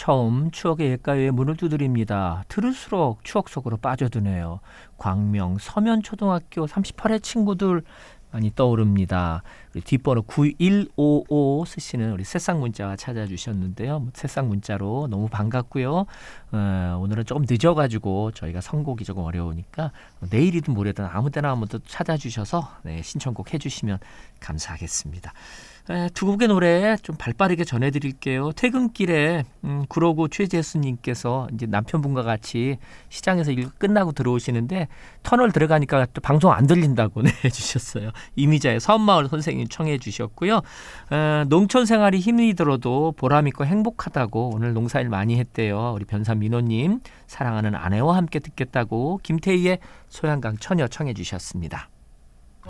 처음 추억의 옛가요에 문을 두드립니다. 들을수록 추억 속으로 빠져드네요. 광명 서면초등학교 38회 친구들 많이 떠오릅니다. 우리 뒷번호 9155 쓰시는 우리 새싹 문자와 찾아주셨는데요. 새싹 문자로 너무 반갑고요. 오늘은 조금 늦어가지고 저희가 선곡이 조금 어려우니까 내일이든 모레든 아무 때나 한번 찾아주셔서 신청곡 해주시면 감사하겠습니다. 두 곡의 노래 좀 발빠르게 전해드릴게요. 퇴근길에 구로구 최재수님께서 이제 남편분과 같이 시장에서 일 끝나고 들어오시는데 터널 들어가니까 또 방송 안 들린다고 해주셨어요. 이미자의 섬마을 선생님 청해 주셨고요. 농촌 생활이 힘이 들어도 보람있고 행복하다고 오늘 농사일 많이 했대요. 우리 변산민호님 사랑하는 아내와 함께 듣겠다고 김태희의 소양강 처녀 청해 주셨습니다.